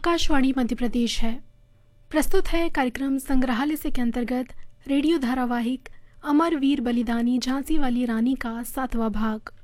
आकाशवाणी मध्य प्रदेश है। प्रस्तुत है कार्यक्रम संग्रहालय से के अंतर्गत रेडियो धारावाहिक अमर वीर बलिदानी झांसी वाली रानी का 7वां भाग।